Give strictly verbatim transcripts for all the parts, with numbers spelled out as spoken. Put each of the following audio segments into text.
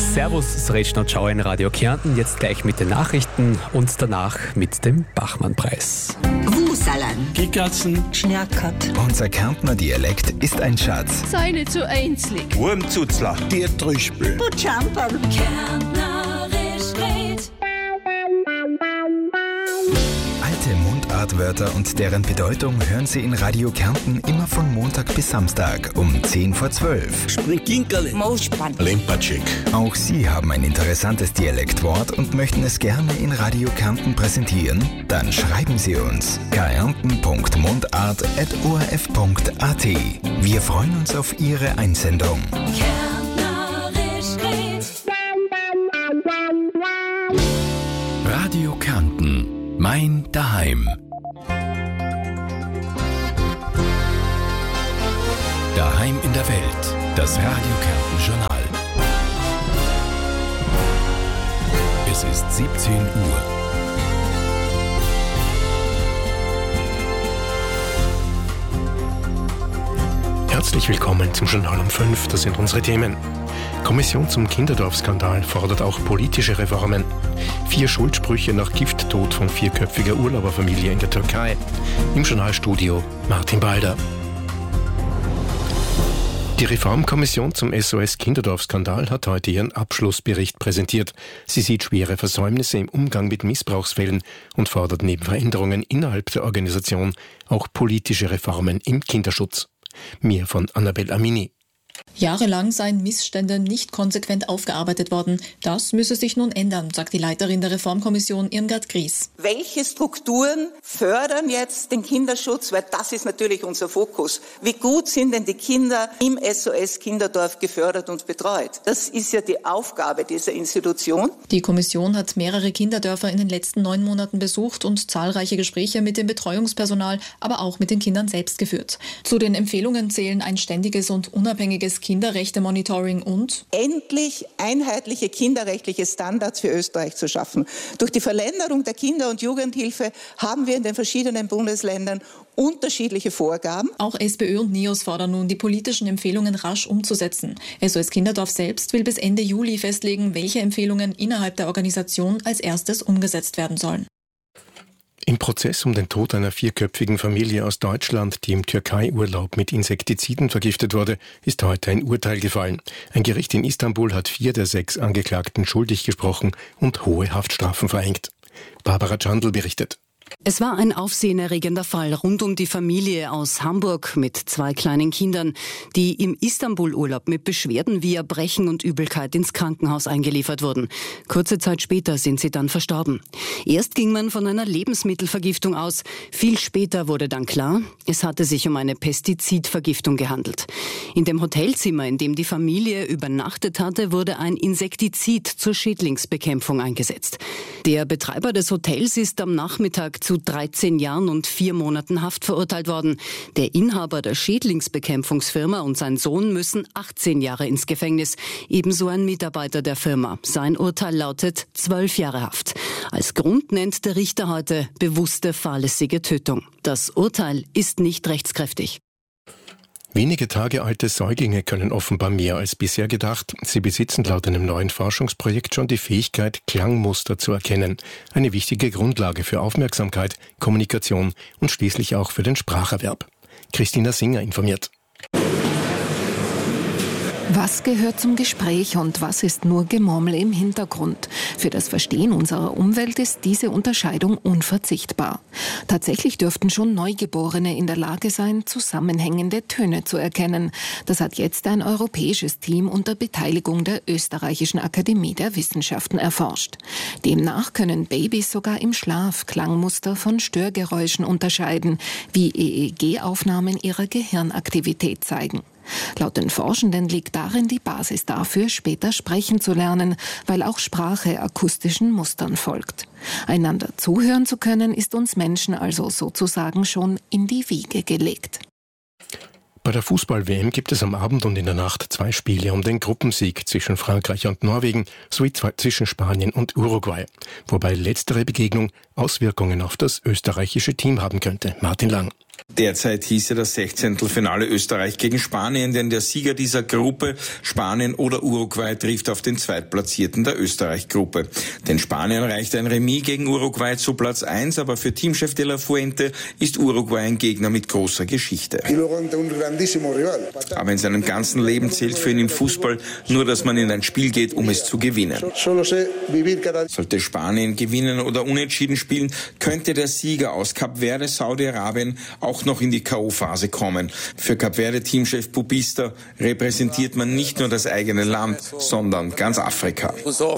Servus, Srečna Ciao in Radio Kärnten. Jetzt gleich mit den Nachrichten und danach mit dem Bachmann-Preis. Wusalan, Kickertzen, Schnerkat. Unser Kärntner Dialekt ist ein Schatz. Sei nicht so einzig. Wurmzuzler, Der Trüspel. Butschamperl. Kärntnerisch red. Alte Mundartwörter und deren Bedeutung hören Sie in Radio Kärnten immer von Montag bis Samstag um zehn vor zwölf. Springkinkerle. Moospan. Lempatschik. Auch Sie haben ein interessantes Dialektwort und möchten es gerne in Radio Kärnten präsentieren? Dann schreiben Sie uns kärnten punkt mundart at o r f punkt a t. Wir freuen uns auf Ihre Einsendung. Kärntnerisch red. Radio Kärnten. Mein Daheim. Daheim in der Welt. Das Radio Kärnten Journal. Es ist siebzehn Uhr. Herzlich willkommen zum Journal um fünf. Das sind unsere Themen. Kommission zum Kinderdorfskandal fordert auch politische Reformen. Vier Schuldsprüche nach Gifttod von vierköpfiger Urlauberfamilie in der Türkei. Im Journalstudio Martin Balder. Die Reformkommission zum S O S-Kinderdorfskandal hat heute ihren Abschlussbericht präsentiert. Sie sieht schwere Versäumnisse im Umgang mit Missbrauchsfällen und fordert neben Veränderungen innerhalb der Organisation auch politische Reformen im Kinderschutz. Mehr von Annabel Amini. Jahrelang seien Missstände nicht konsequent aufgearbeitet worden. Das müsse sich nun ändern, sagt die Leiterin der Reformkommission Irmgard Gries. Welche Strukturen fördern jetzt den Kinderschutz? Weil das ist natürlich unser Fokus. Wie gut sind denn die Kinder im S O S-Kinderdorf gefördert und betreut? Das ist ja die Aufgabe dieser Institution. Die Kommission hat mehrere Kinderdörfer in den letzten neun Monaten besucht und zahlreiche Gespräche mit dem Betreuungspersonal, aber auch mit den Kindern selbst geführt. Zu den Empfehlungen zählen ein ständiges und unabhängiges Kinderrechte-Monitoring und endlich einheitliche kinderrechtliche Standards für Österreich zu schaffen. Durch die Verländerung der Kinder- und Jugendhilfe haben wir in den verschiedenen Bundesländern unterschiedliche Vorgaben. Auch SPÖ und NIOS fordern nun, die politischen Empfehlungen rasch umzusetzen. S O S Kinderdorf selbst will bis Ende Juli festlegen, welche Empfehlungen innerhalb der Organisation als erstes umgesetzt werden sollen. Im Prozess um den Tod einer vierköpfigen Familie aus Deutschland, die im Türkei-Urlaub mit Insektiziden vergiftet wurde, ist heute ein Urteil gefallen. Ein Gericht in Istanbul hat vier der sechs Angeklagten schuldig gesprochen und hohe Haftstrafen verhängt. Barbara Chandl berichtet. Es war ein aufsehenerregender Fall rund um die Familie aus Hamburg mit zwei kleinen Kindern, die im Istanbul-Urlaub mit Beschwerden wie Erbrechen und Übelkeit ins Krankenhaus eingeliefert wurden. Kurze Zeit später sind sie dann verstorben. Erst ging man von einer Lebensmittelvergiftung aus. Viel später wurde dann klar, es hatte sich um eine Pestizidvergiftung gehandelt. In dem Hotelzimmer, in dem die Familie übernachtet hatte, wurde ein Insektizid zur Schädlingsbekämpfung eingesetzt. Der Betreiber des Hotels ist am Nachmittag zu dreizehn Jahren und vier Monaten Haft verurteilt worden. Der Inhaber der Schädlingsbekämpfungsfirma und sein Sohn müssen achtzehn Jahre ins Gefängnis. Ebenso ein Mitarbeiter der Firma. Sein Urteil lautet zwölf Jahre Haft. Als Grund nennt der Richter heute bewusste fahrlässige Tötung. Das Urteil ist nicht rechtskräftig. Wenige Tage alte Säuglinge können offenbar mehr als bisher gedacht. Sie besitzen laut einem neuen Forschungsprojekt schon die Fähigkeit, Klangmuster zu erkennen. Eine wichtige Grundlage für Aufmerksamkeit, Kommunikation und schließlich auch für den Spracherwerb. Christina Singer informiert. Was gehört zum Gespräch und was ist nur Gemurmel im Hintergrund? Für das Verstehen unserer Umwelt ist diese Unterscheidung unverzichtbar. Tatsächlich dürften schon Neugeborene in der Lage sein, zusammenhängende Töne zu erkennen. Das hat jetzt ein europäisches Team unter Beteiligung der Österreichischen Akademie der Wissenschaften erforscht. Demnach können Babys sogar im Schlaf Klangmuster von Störgeräuschen unterscheiden, wie E E G-Aufnahmen ihrer Gehirnaktivität zeigen. Laut den Forschenden liegt darin die Basis dafür, später sprechen zu lernen, weil auch Sprache akustischen Mustern folgt. Einander zuhören zu können, ist uns Menschen also sozusagen schon in die Wiege gelegt. Bei der Fußball-W M gibt es am Abend und in der Nacht zwei Spiele um den Gruppensieg zwischen Frankreich und Norwegen sowie zwei zwischen Spanien und Uruguay, wobei letztere Begegnung Auswirkungen auf das österreichische Team haben könnte. Martin Lang. Derzeit hieße das Sechzehntelfinale Österreich gegen Spanien, denn der Sieger dieser Gruppe, Spanien oder Uruguay, trifft auf den Zweitplatzierten der Österreich-Gruppe. Denn Spanien reicht ein Remis gegen Uruguay zu Platz eins, aber für Teamchef De La Fuente ist Uruguay ein Gegner mit großer Geschichte. Aber in seinem ganzen Leben zählt für ihn im Fußball nur, dass man in ein Spiel geht, um es zu gewinnen. Sollte Spanien gewinnen oder unentschieden spielen, könnte der Sieger aus Kap Verde, Saudi-Arabien, auch noch in die K O-Phase kommen. Für Kap Verde-Teamchef Pubista repräsentiert man nicht nur das eigene Land, sondern ganz Afrika.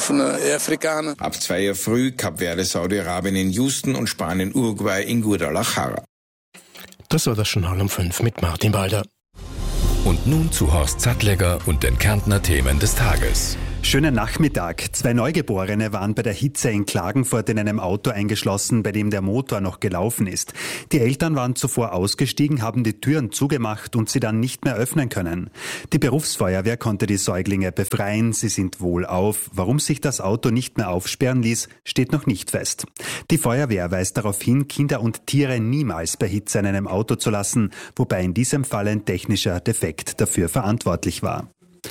Ab zwei Uhr früh Kap Verde, Saudi-Arabien in Houston und Spanien, Uruguay in Guadalajara. Das war das Journal um fünf mit Martin Balder. Und nun zu Horst Sattlegger und den Kärntner Themen des Tages. Schönen Nachmittag. Zwei Neugeborene waren bei der Hitze in Klagenfurt in einem Auto eingeschlossen, bei dem der Motor noch gelaufen ist. Die Eltern waren zuvor ausgestiegen, haben die Türen zugemacht und sie dann nicht mehr öffnen können. Die Berufsfeuerwehr konnte die Säuglinge befreien. Sie sind wohlauf. Warum sich das Auto nicht mehr aufsperren ließ, steht noch nicht fest. Die Feuerwehr weist darauf hin, Kinder und Tiere niemals bei Hitze in einem Auto zu lassen, wobei in diesem Fall ein technischer Defekt dafür verantwortlich war.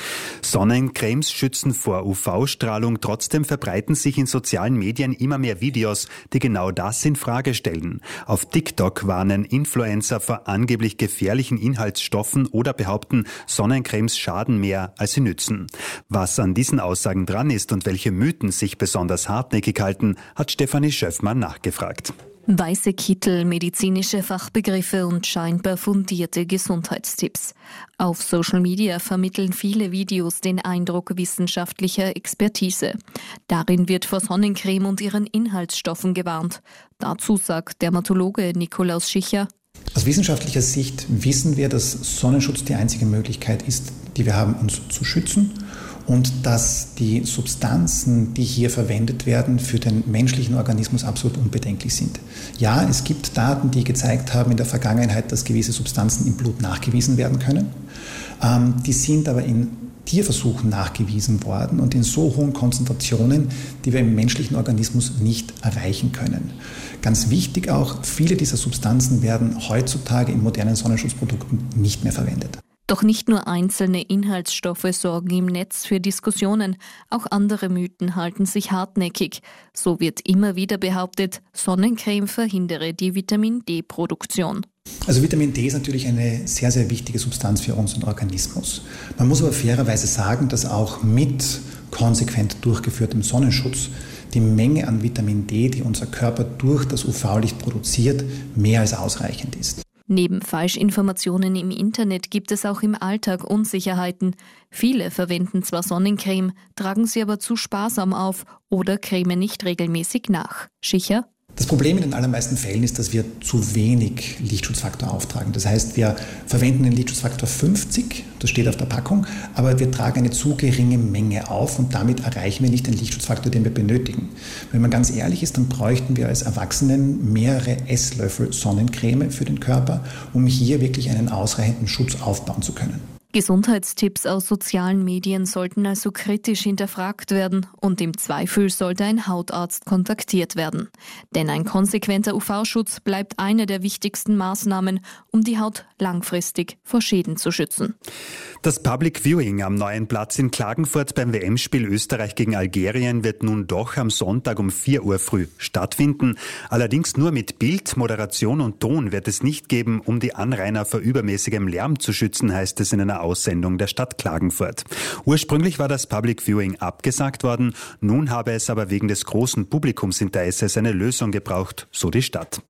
Sonnencremes schützen vor U V-Strahlung, trotzdem verbreiten sich in sozialen Medien immer mehr Videos, die genau das in Frage stellen. Auf TikTok warnen Influencer vor angeblich gefährlichen Inhaltsstoffen oder behaupten, Sonnencremes schaden mehr, als sie nützen. Was an diesen Aussagen dran ist und welche Mythen sich besonders hartnäckig halten, hat Stefanie Schöffmann nachgefragt. Weiße Kittel, medizinische Fachbegriffe und scheinbar fundierte Gesundheitstipps. Auf Social Media vermitteln viele Videos den Eindruck wissenschaftlicher Expertise. Darin wird vor Sonnencreme und ihren Inhaltsstoffen gewarnt. Dazu sagt Dermatologe Nikolaus Schicher: Aus wissenschaftlicher Sicht wissen wir, dass Sonnenschutz die einzige Möglichkeit ist, die wir haben, uns zu schützen. Und dass die Substanzen, die hier verwendet werden, für den menschlichen Organismus absolut unbedenklich sind. Ja, es gibt Daten, die gezeigt haben in der Vergangenheit, dass gewisse Substanzen im Blut nachgewiesen werden können. Ähm, die sind aber in Tierversuchen nachgewiesen worden und in so hohen Konzentrationen, die wir im menschlichen Organismus nicht erreichen können. Ganz wichtig auch, viele dieser Substanzen werden heutzutage in modernen Sonnenschutzprodukten nicht mehr verwendet. Doch nicht nur einzelne Inhaltsstoffe sorgen im Netz für Diskussionen, auch andere Mythen halten sich hartnäckig. So wird immer wieder behauptet, Sonnencreme verhindere die Vitamin-D-Produktion. Also Vitamin D ist natürlich eine sehr, sehr wichtige Substanz für unseren Organismus. Man muss aber fairerweise sagen, dass auch mit konsequent durchgeführtem Sonnenschutz die Menge an Vitamin D, die unser Körper durch das U V-Licht produziert, mehr als ausreichend ist. Neben Falschinformationen im Internet gibt es auch im Alltag Unsicherheiten. Viele verwenden zwar Sonnencreme, tragen sie aber zu sparsam auf oder cremen nicht regelmäßig nach. Schicher? Das Problem in den allermeisten Fällen ist, dass wir zu wenig Lichtschutzfaktor auftragen. Das heißt, wir verwenden den Lichtschutzfaktor fünfzig, das steht auf der Packung, aber wir tragen eine zu geringe Menge auf und damit erreichen wir nicht den Lichtschutzfaktor, den wir benötigen. Wenn man ganz ehrlich ist, dann bräuchten wir als Erwachsenen mehrere Esslöffel Sonnencreme für den Körper, um hier wirklich einen ausreichenden Schutz aufbauen zu können. Gesundheitstipps aus sozialen Medien sollten also kritisch hinterfragt werden und im Zweifel sollte ein Hautarzt kontaktiert werden. Denn ein konsequenter U V-Schutz bleibt eine der wichtigsten Maßnahmen, um die Haut langfristig vor Schäden zu schützen. Das Public Viewing am Neuen Platz in Klagenfurt beim W M-Spiel Österreich gegen Algerien wird nun doch am Sonntag um vier Uhr früh stattfinden. Allerdings nur mit Bild, Moderation und Ton wird es nicht geben, um die Anrainer vor übermäßigem Lärm zu schützen, heißt es in einer Aussendung der Stadt Klagenfurt. Ursprünglich war das Public Viewing abgesagt worden, nun habe es aber wegen des großen Publikumsinteresses eine Lösung gebraucht, so die Stadt.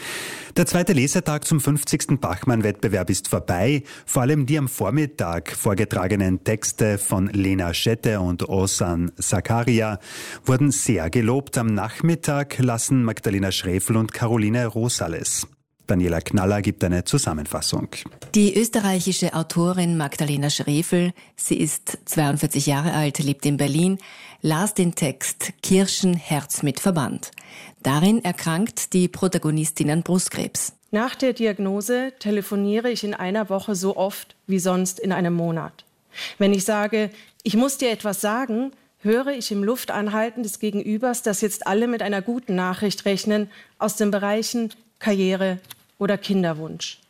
Der zweite Lesetag zum fünfzigsten Bachmann-Wettbewerb ist vorbei. Vor allem die am Vormittag vorgetragenen Texte von Lena Schette und Ozan Zakaria wurden sehr gelobt. Am Nachmittag lassen Magdalena Schrefl und Caroline Rosales. Daniela Knaller gibt eine Zusammenfassung. Die österreichische Autorin Magdalena Schrefl, sie ist zweiundvierzig Jahre alt, lebt in Berlin, las den Text Kirschen, Herz mit Verband. Darin erkrankt die Protagonistin an Brustkrebs. Nach der Diagnose telefoniere ich in einer Woche so oft wie sonst in einem Monat. Wenn ich sage, ich muss dir etwas sagen, höre ich im Luftanhalten des Gegenübers, dass jetzt alle mit einer guten Nachricht rechnen aus den Bereichen Karriere oder Kinderwunsch.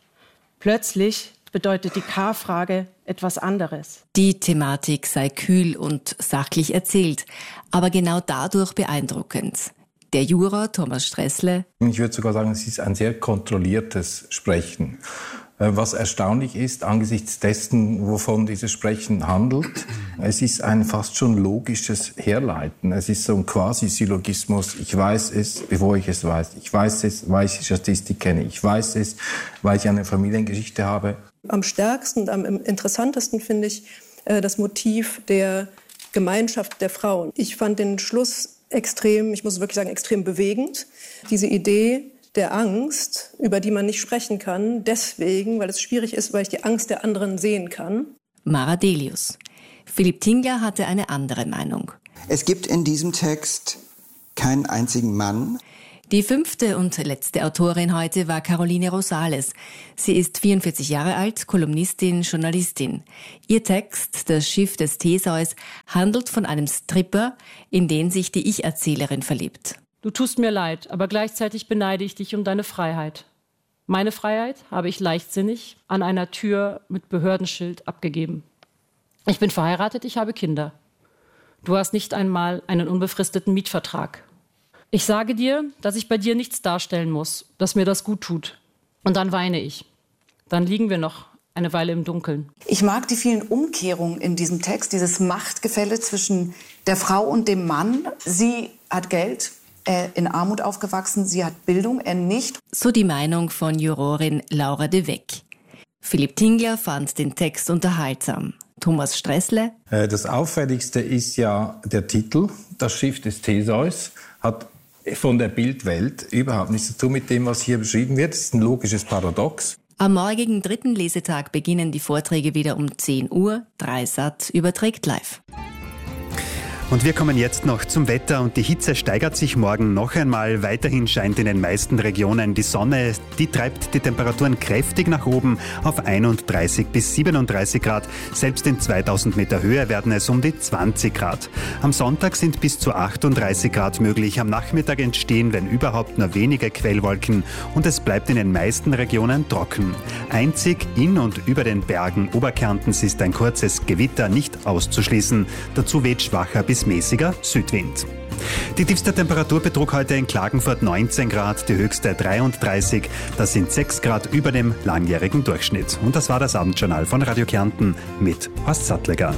Plötzlich bedeutet die K-Frage etwas anderes. Die Thematik sei kühl und sachlich erzählt, aber genau dadurch beeindruckend. Der Juror Thomas Stressle. Ich würde sogar sagen, es ist ein sehr kontrolliertes Sprechen. Was erstaunlich ist, angesichts dessen, wovon dieses Sprechen handelt, es ist ein fast schon logisches Herleiten. Es ist so ein Quasi-Syllogismus. Ich weiß es, bevor ich es weiß. Ich weiß es, weil ich die Statistik kenne. Ich weiß es, weil ich eine Familiengeschichte habe. Am stärksten und am interessantesten finde ich äh, das Motiv der Gemeinschaft der Frauen. Ich fand den Schluss extrem, ich muss wirklich sagen, extrem bewegend. Diese Idee der Angst, über die man nicht sprechen kann, deswegen, weil es schwierig ist, weil ich die Angst der anderen sehen kann. Mara Delius. Philipp Tingler hatte eine andere Meinung. Es gibt in diesem Text keinen einzigen Mann. Die fünfte und letzte Autorin heute war Caroline Rosales. Sie ist vierundvierzig Jahre alt, Kolumnistin, Journalistin. Ihr Text, Das Schiff des Theseus, handelt von einem Stripper, in den sich die Ich-Erzählerin verliebt. Du tust mir leid, aber gleichzeitig beneide ich dich um deine Freiheit. Meine Freiheit habe ich leichtsinnig an einer Tür mit Behördenschild abgegeben. Ich bin verheiratet, ich habe Kinder. Du hast nicht einmal einen unbefristeten Mietvertrag. Ich sage dir, dass ich bei dir nichts darstellen muss, dass mir das gut tut. Und dann weine ich. Dann liegen wir noch eine Weile im Dunkeln. Ich mag die vielen Umkehrungen in diesem Text, dieses Machtgefälle zwischen der Frau und dem Mann. Sie hat Geld. Er in Armut aufgewachsen, sie hat Bildung, er nicht. So die Meinung von Jurorin Laura de Weck. Philipp Tingler fand den Text unterhaltsam. Thomas Stressle. Das Auffälligste ist ja der Titel, Das Schiff des Theseus, hat von der Bildwelt überhaupt nichts zu tun mit dem, was hier beschrieben wird. Das ist ein logisches Paradox. Am morgigen dritten Lesetag beginnen die Vorträge wieder um zehn Uhr. Dreisat überträgt live. Und wir kommen jetzt noch zum Wetter und die Hitze steigert sich morgen noch einmal. Weiterhin scheint in den meisten Regionen die Sonne. Die treibt die Temperaturen kräftig nach oben auf einunddreißig bis siebenunddreißig Grad. Selbst in zweitausend Meter Höhe werden es um die zwanzig Grad. Am Sonntag sind bis zu achtunddreißig Grad möglich. Am Nachmittag entstehen, wenn überhaupt, nur wenige Quellwolken und es bleibt in den meisten Regionen trocken. Einzig in und über den Bergen Oberkärntens ist ein kurzes Gewitter nicht auszuschließen. Dazu weht schwacher bis mäßiger Südwind. Die tiefste Temperatur betrug heute in Klagenfurt neunzehn Grad, die höchste dreiunddreißig. Das sind sechs Grad über dem langjährigen Durchschnitt. Und das war das Abendjournal von Radio Kärnten mit Horst Sattleger.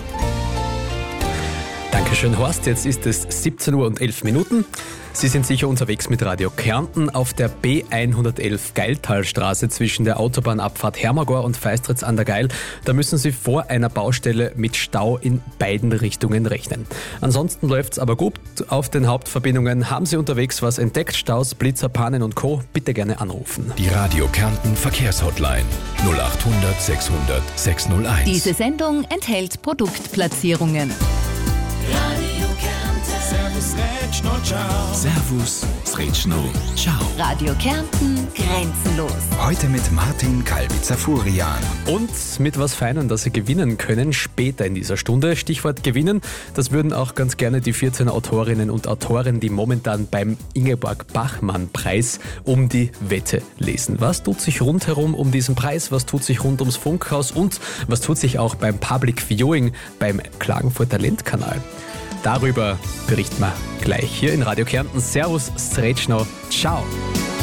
Dankeschön, Horst. Jetzt ist es siebzehn Uhr und elf Minuten. Sie sind sicher unterwegs mit Radio Kärnten auf der B hundertelf Geiltalstraße zwischen der Autobahnabfahrt Hermagor und Feistritz an der Geil. Da müssen Sie vor einer Baustelle mit Stau in beiden Richtungen rechnen. Ansonsten läuft's aber gut auf den Hauptverbindungen. Haben Sie unterwegs was entdeckt? Staus, Blitzer, Pannen und Co. Bitte gerne anrufen. Die Radio Kärnten Verkehrshotline null achthundert sechshundert sechshunderteins. Diese Sendung enthält Produktplatzierungen. Radio Kärnten. Servus, Rätschno, ciao. Servus, Rätschno, ciao. Radio Kärnten grenzenlos. Heute mit Martin Kalbitzer-Furian. Und mit was Feinem, das Sie gewinnen können, später in dieser Stunde. Stichwort gewinnen, das würden auch ganz gerne die vierzehn Autorinnen und Autoren, die momentan beim Ingeborg-Bachmann-Preis um die Wette lesen. Was tut sich rundherum um diesen Preis? Was tut sich rund ums Funkhaus? Und was tut sich auch beim Public Viewing beim Klagenfurter Ländkanal? Darüber berichten wir gleich hier in Radio Kärnten. Servus, Sretschno, ciao.